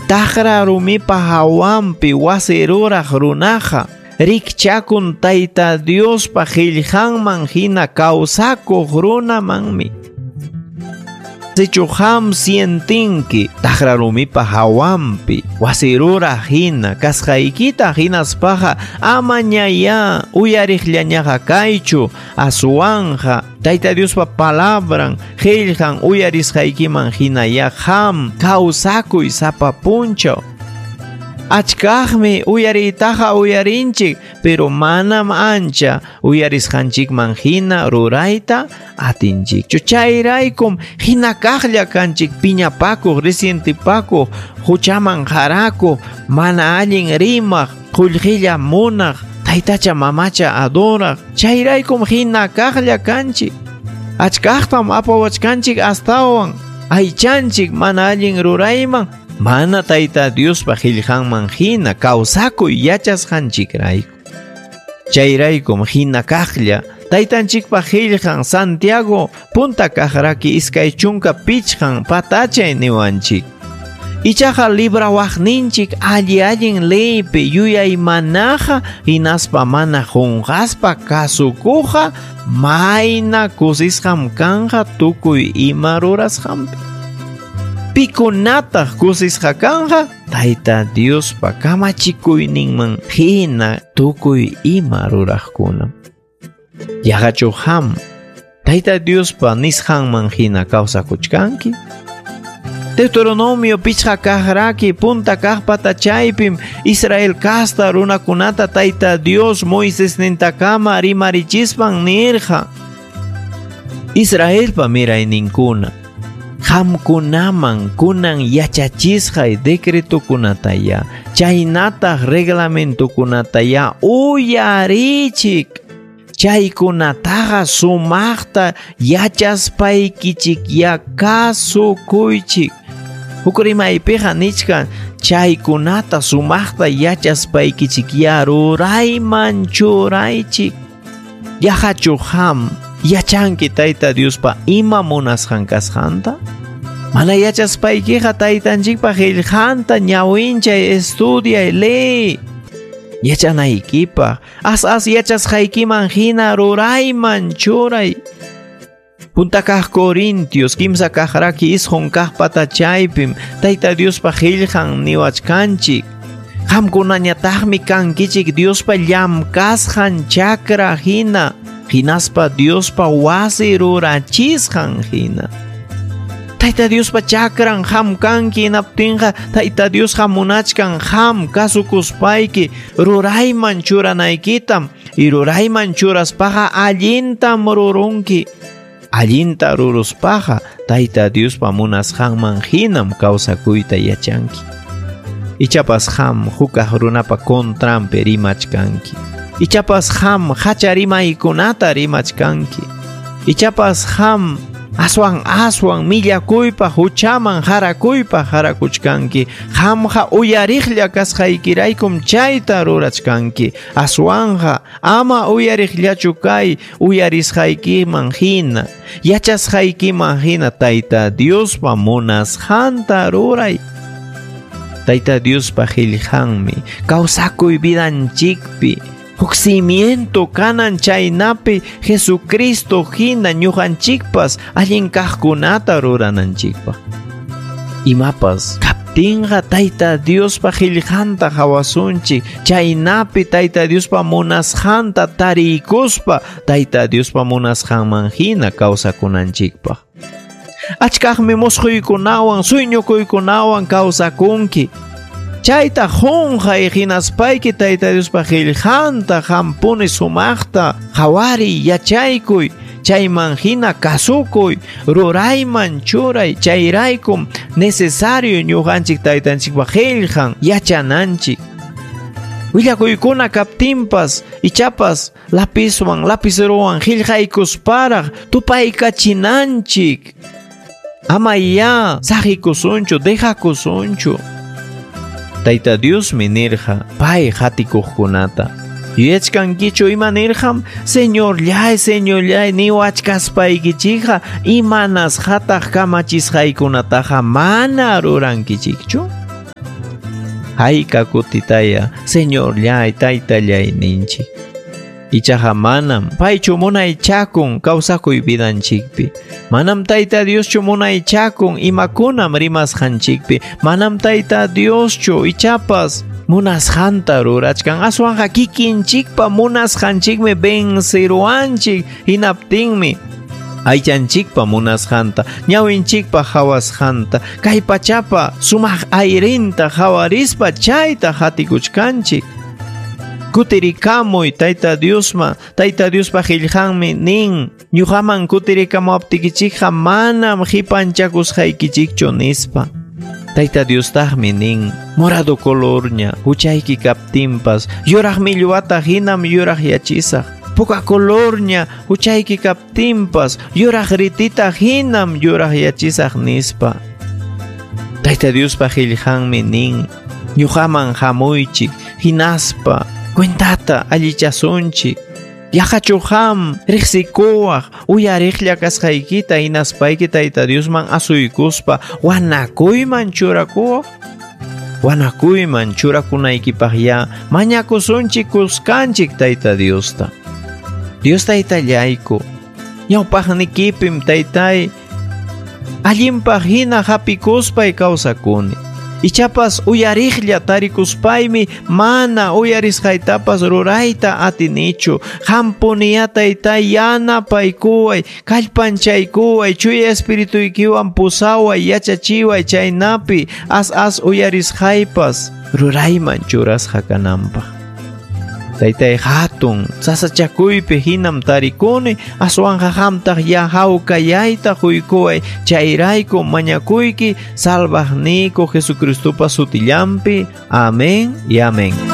Tahra rumipa hawampi wasiruraq runaqa rikchakun Tayta Diospa qillqanman hina kawsakuq runamanmi. Sichuqam sientinki tahra rumipa hawampi wasiruraq hina kasqaykita hinaspaqa ama ñaya uyariqllañaqa kaychu aswanja Tayta Diospa palabran qillqan uyarisqaykiman hinaya qam kawsakuy sapa punchaw. Achkaqmi uyariytaqa uyarinchik pero manam ancha uyarisqanchikman hina rurayta atinchikchu. Chayraykum hina kaqlla kanchik piñapakuq resientipakuq huchaman qharakuq mana allin rimaq qullqilla munaq taytacha mamacha adoraq. Chayraykum hina kaqlla kanchik. Achkaqtam apawachkanchik astawan aychanchik mana allin rurayman mana Tayta Diospa qillqanman hina kawsakuy yachasqanchikrayku. Chayraykum hina kaqlla Taytanchikpa qillqan Santiago punta kaqraki iskay chunka pichqan patachay niwanchik. Ichaqa librawaqninchik allin leypi yuyaymanaqa hinaspa mana qunqaspa kasukuqa mayna kusisqam kanqa tukuy ima rurasqanpi. Pikunataq kusisqa kanqa Tayta Diospa kamachikuyninman hina tukuy ima ruraqkunam. Yaqachu qam Tayta Diospa nisqanman hina kawsakuchkanki. Deuteronomio pichqa kaqraki punta kaq patachaypim Israel kasta runakunata Tayta Dios Moisés nintakama rimarichispan nirqa. Israelpa mirayninkuna qamkunaman kunan yachachisqay decretokunataya chaynataq reglamentokunataya uyarichik. Chaykunataqa sumaqta yachaspaykichik yakasukuychik. Huk rimaypiqa nichkan chaykunata sumaqta yachaspaykichik rurayman churaychik. Yaqachu qam yachanki Tayta Diospa ima munasqan kasqanta? Mana yachaspaykiqa Taytanchikpa qillqanta ñawinchay estudiay ley. Yachanaykipaq as yachasqaykiman hina rurayman churay. Punta kaq Corintios kimsa kaqraki isqun kaq patachaypim Tayta Diospa qillqan niwachkanchik. Qamkunañataqmi kankichik Diospa llamkasqan chakra hina hinaspa Diospa wasi rurachisqan hina. Tayta Diospa chakran qam kanki hinaptinqa Tayta Diosqa munachkan qam kasukuspayki rurayman churanaykitam y rurayman churaspaqa allintam rurunki. Allinta ruruspaqa Tayta Diospa munasqanman hinam kawsakuyta yachanki. Ichapas qam hukaq runapa kontranpi rimachkanki. Ichapas qam hacha rimaykunata rimachkanki. Ichapas qam aswan millakuypa huchaman harakuypa harakuchkanki. Qamqa uyariqlla kasqaykiraykum chayta rurachkanki. Aswanja ama uyariqllachu kay uyarisqaykiman hina yachasqaykiman hina Tayta Diospa munasqanta ruray. Tayta Diospa qillqanmi kawsakuy vidanchikpi huk cimiento kanan chaynapi Jesucristo hina ñuqanchikpas allin kaqkunata rurananchikpaq. Imapas kaptinqa Tayta Diospa qillqanta hawasunchik chaynapi Tayta Diospa munasqanta tarikuspa Tayta Diospa munasqanman hina kawsakunanchikpaq. Achkaqmi musquykunawan sueñokuykunawan kawsakunki. Chayta qunqay hinaspayki Tayta Diospa qillqanta hampuni sumaqta qhawari yachaykuy. Chayman hina kasukuy rurayman churay. Chayraykum necesario ñuqanchik Taytanchikpa qillqan yachananchik. Willakuykuna kaptinpas ichapas lapicerowan qillqaykusparaq tupaykachinanchik. Ama ya saqicusunchu dejacusunchu. Tayta Dios nirqa pay hatikuqkunata yuyachkankichu ima nirqam Señor llay niwachkaspaykichikqa imanas hataq kamachisqaykunataqa mana rurankichikchu. Haika kutitaya Señor llay tayta llay ninchik. Ichaja manam paychu munaychakun kawsakuy vidanchikpi. Manam tayta Dioschu munaychakun imakunam rimasqanchikpi. Manam tayta Dioschu ichapas munasqanta rurachkan. Aswanja kikinchikpa munasqanchikmi venceruanchik hinaptinmi aychanchikpa munasqanta, ñawinchikpa hawasqanta, kay pachapa sumaq ayrinta hawarispa chayta hatikuchkanchik. Kutirikamuy Tayta Diospa qillqanmi nin, ñuqaman kutirikamuaptikichikqa manam qipanchakusqaykichikchu nispa. Tayta Diostaqmi nin, morado colorña huchayki kaptinpas, yuraq millwata hinam yuraq yachisaq. Puka colorña huchayki kaptinpas, yuraq ritita hinam yuraq yachisaq nispa. Tayta Diospa qillqanmi nin, ñuqaman hamuychik, hinaspa cuentata allichasunchik. Yaqachuqam riqsikuwaq uyariqlla kasqaykita hinaspayki Tayta Diosman asuykuspa wanakuyman churakuwaq. Wanakuyman churakunaykipaqya mañakusunchik kuskanchik Tayta Diosta. Dios taytallayku, ñawpaqnikipim taytay allinpaq hina hapikuspay kawsakuni. Ichapas uyariqlla tarikuspaymi mana uyarisqaytapas rurayta atinichu. Hampuniya taytay yanapaykuway, kallpanchaykuway, chuya espirituykiwan pusaway, yachachiway chaynapi as uyarisqaypas rurayman churasqa kananpaq. Taytay hatun sasachakuypi hinam tarikuni, aswanja hamtaq ya hawkallayta quykuway, chayrayku mañakuyki salvaqniku Jesucristupa sutillampi. Amén y amén.